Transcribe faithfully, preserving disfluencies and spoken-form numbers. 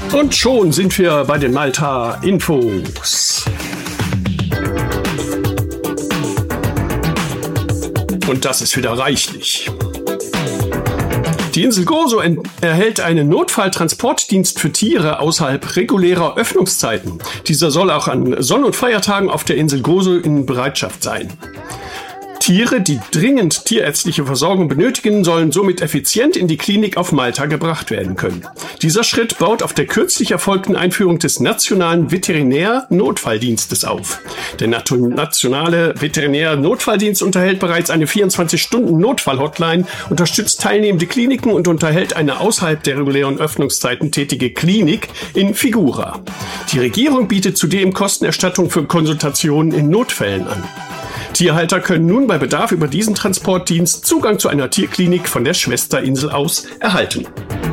Und schon sind wir bei den Malta-Infos. Und das ist wieder reichlich. Die Insel Gozo erhält einen Notfalltransportdienst für Tiere außerhalb regulärer Öffnungszeiten. Dieser soll auch an Sonn- und Feiertagen auf der Insel Gozo in Bereitschaft sein. Tiere, die dringend tierärztliche Versorgung benötigen, sollen somit effizient in die Klinik auf Malta gebracht werden können. Dieser Schritt baut auf der kürzlich erfolgten Einführung des Nationalen Veterinär-Notfalldienstes auf. Der Nationale Veterinär-Notfalldienst unterhält bereits eine vierundzwanzig-Stunden-Notfall-Hotline, unterstützt teilnehmende Kliniken und unterhält eine außerhalb der regulären Öffnungszeiten tätige Klinik in Figura. Die Regierung bietet zudem Kostenerstattung für Konsultationen in Notfällen an. Tierhalter können nun bei Bedarf über diesen Transportdienst Zugang zu einer Tierklinik von der Schwesterinsel aus erhalten.